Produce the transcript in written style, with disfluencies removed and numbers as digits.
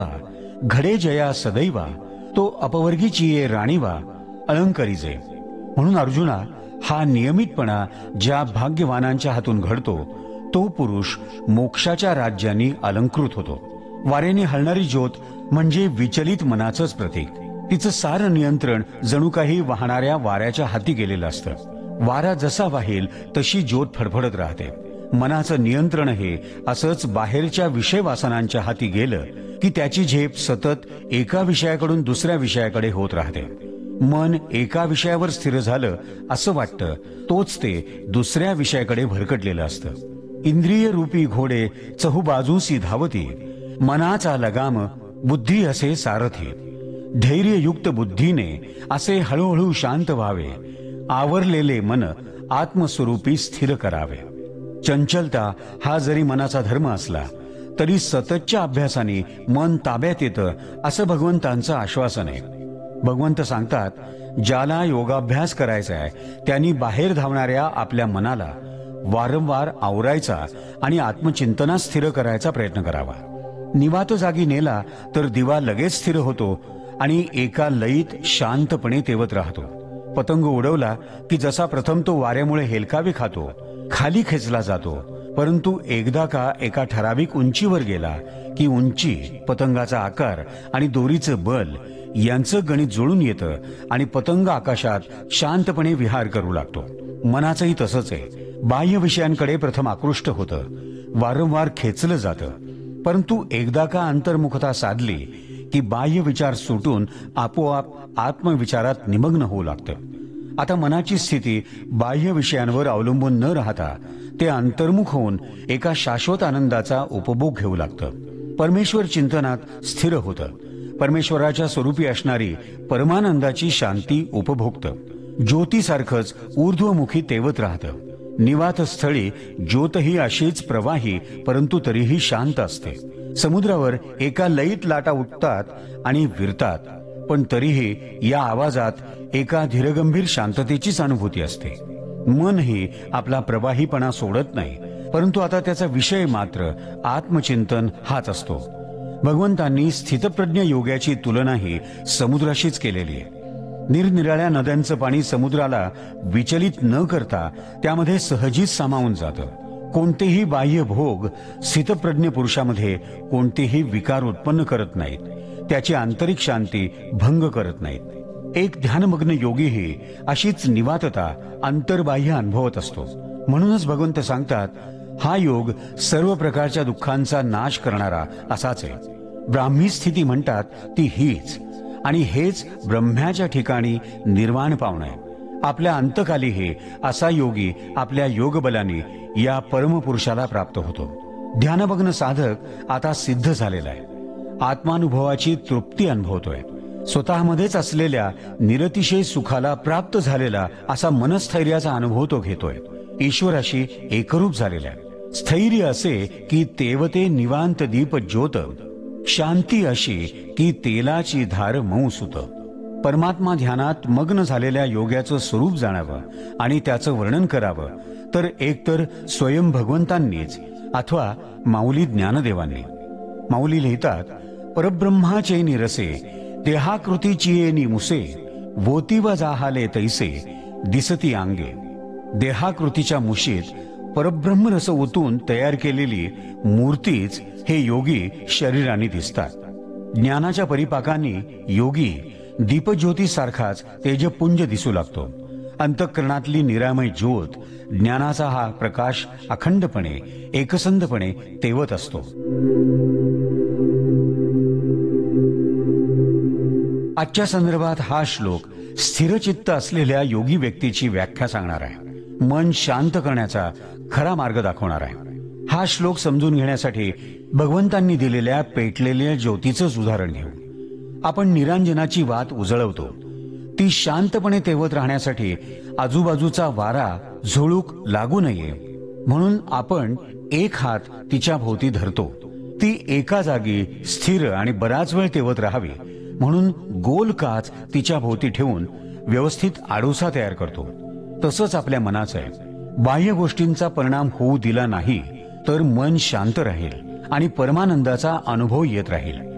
घडे जया सदैवा तो अपवर्गीची ये राणीवा अलंकरीजे. म्हणून अर्जुना, हा नियमितपणा ज्या भाग्यवानांच्या हातून घडतो तो पुरुष मोक्षाच्या राज्याने अलंकृत होतो. वाऱ्याने हलणारी ज्योत म्हणजे विचलित मनाचंच प्रतीक. तिचं सार नियंत्रण जणू काही वाहणाऱ्या वाऱ्याच्या हाती गेलेलं असतं. वारा जसा वाहेल तशी ज्योत फडफडत राहते. मनाचं नियंत्रण हे असंच बाहेरच्या विषय वासनांच्या हाती गेलं की त्याची झेप सतत एका विषयाकडून दुसऱ्या विषयाकडे होत राहते. मन एका विषयावर स्थिर झालं असं वाटतं, तोच ते दुसऱ्या विषयाकडे भरकटलेलं असतं. इंद्रिय रूपी घोडे चहूबाजूसी धावती, मनाचा लगाम बुद्धी असे सारथी. धैर्ययुक्त बुद्धीने असे हळूहळू शांत व्हावे, आवरलेले मन आत्मस्वरूपी स्थिर करावे. चंचलता हा जरी मनाचा धर्म असला तरी सततच्या अभ्यासाने मन ताब्यात येतं असं भगवंतांचं आश्वासन आहे. भगवंत सांगतात, ज्याला योगाभ्यास करायचा आहे त्यांनी बाहेर धावणाऱ्या आपल्या मनाला वारंवार आवरायचा आणि आत्मचिंतनात स्थिर करायचा प्रयत्न करावा. निवात जागी नेला तर दिवा लगेच स्थिर होतो आणि एका लयीत शांतपणे तेवत राहतो. पतंग उडवला की जसा प्रथम तो वाऱ्यामुळे हेलकावे खातो, खाली खेचला जातो, परंतु एकदा का एका ठराविक उंचीवर गेला की उंची, पतंगाचा आकार आणि दोरीचं बल यांचं गणित जुळून येतं आणि पतंग आकाशात शांतपणे विहार करू लागतो. मनाचंही तसंच आहे. बाह्य विषयांकडे प्रथम आकृष्ट होतं, वारंवार खेचलं जातं, परंतु एकदा का अंतर्मुखता साधली की बाह्य विचार सुटून आपोआप आत्मविचारात निमग्न होऊ लागतं. आता मनाची स्थिती बाह्य विषयांवर अवलंबून न राहता ते अंतर्मुख होऊन एका शाश्वत आनंदाचा उपभोग घेऊ लागतं. परमेश्वर चिंतनात स्थिर होतं. परमेश्वराच्या स्वरूपी असणारी परमानंदाची शांती उपभोगतं. ज्योतीसारखंच ऊर्ध्वमुखी तेवत राहतं. निवात स्थळी ज्योतही अशीच प्रवाही परंतु तरीही शांत असते. समुद्रावर एका लयीत लाटा उठतात आणि विरतात, पण तरीही या आवाजात एका धीरगंभीर शांततेचीच अनुभूती असते. मनही आपला प्रवाहीपणा सोडत नाही, परंतु आता त्याचा विषय मात्र आत्मचिंतन हाच असतो. भगवंतांनी स्थितप्रज्ञ योगाची तुलनाही समुद्राशीच केलेली आहे. निरनिराळ्या नद्यांचं पाणी समुद्राला विचलित न करता त्यामध्ये सहजीच सामावून जातं. कोणतेही बाह्य भोग स्थितप्रज्ञ पुरुषामध्ये कोणतेही विकार उत्पन्न करत नाहीत, त्याची आंतरिक शांती भंग करत नाहीत. एक ध्यानमग्न योगीही अशीच निवातता अंतर्बाह्य अनुभवत असतो. म्हणूनच भगवंत सांगतात, हा योग सर्व प्रकारच्या दुःखांचा नाश करणारा असाच आहे. ब्राह्मी स्थिती म्हणतात ती हीच, आणि हेच ब्रह्म्याच्या ठिकाणी निर्वाण पावणं आहे. आपल्या अंतकालीही असा योगी आपल्या योगबलाने या परमपुरुषाला प्राप्त होतो. ध्यानमग्न साधक आता सिद्ध झालेला आहे. आत्मानुभवाची तृप्ती अनुभवतोय. स्वतःमध्येच असलेल्या निरतिशय सुखाला प्राप्त झालेला असा मनस्थैर्याचा अनुभव तो घेतोय. ईश्वराशी एकरूप झालेला आहे. स्थैर्य असे की तेवते निवांत दीप ज्योत, शांती अशी की तेलाची धार मऊ सुत. परमात्मा ध्यानात मग्न झालेल्या योग्याचं स्वरूप जाणावं आणि त्याचं वर्णन करावं तर एकतर स्वयं भगवंतांनीच अथवा माऊली ज्ञानदेवांनी. माऊली लिहितात, परब्रह्माचे निरसे देहाकृतीची येनी मुसे, वोतीव जाहाले तैसे दिसती अंगे. देहाकृतीच्या मुशीत परब्रह्मरस ओतून तयार केलेली मूर्तीच हे योगी शरीराने दिसतात. ज्ञानाच्या परिपाकांनी योगी दीपज्योती सारखाच तेजपुंज दिसू लागतो. अंतःकरणातली निरामय ज्योत, ज्ञानाचा हा प्रकाश अखंडपणे एकसंधपणे तेवत असतो. आजच्या संदर्भात हा श्लोक स्थिरचित्त असलेल्या योगी व्यक्तीची व्याख्या सांगणार आहे. मन शांत करण्याचा खरा मार्ग दाखवणार आहे. हा श्लोक समजून घेण्यासाठी भगवंतांनी दिलेल्या पेटलेल्या ज्योतीचंच उदाहरण घेऊ. आपण निरांजनाची वात उजळवतो. ती शांतपणे तेवत राहण्यासाठी आजूबाजूचा वारा झुळूक लागू नये म्हणून आपण एक हात तिच्या भोवती धरतो. ती एका जागी स्थिर आणि बराच वेळ तेवत राहावी म्हणून गोल काच तिच्या भोवती ठेवून व्यवस्थित आडोसा तयार करतो. तसंच आपल्या मनाचं आहे. बाह्य गोष्टींचा परिणाम होऊ दिला नाही तर मन शांत राहील आणि परमानंदाचा अनुभव येत राहील.